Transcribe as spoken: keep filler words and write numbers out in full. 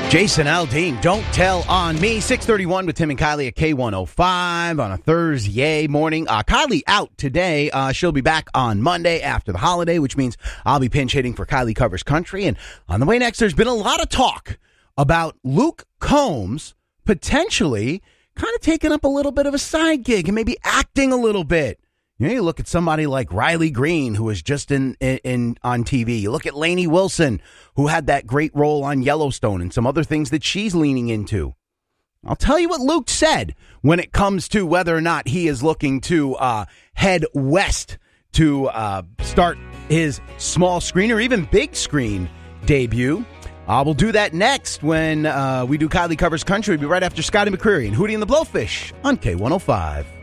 Jason Aldean, Don't Tell on Me. six thirty-one with Tim and Kylie at K one oh five on a Thursday morning. Uh, Kylie out today. Uh, she'll be back on Monday after the holiday, which means I'll be pinch hitting for Kylie Covers Country. And on the way next, there's been a lot of talk about Luke Combs potentially kind of taking up a little bit of a side gig and maybe acting a little bit. You know, you look at somebody like Riley Green, who was just in, in, in on T V. You look at Lainey Wilson, who had that great role on Yellowstone and some other things that she's leaning into. I'll tell you what Luke said when it comes to whether or not he is looking to uh, head west to uh, start his small screen or even big screen debut. Uh, we'll do that next when uh, we do Kylie Covers Country. We'll be right after Scotty McCreery and Hootie and the Blowfish on K one oh five.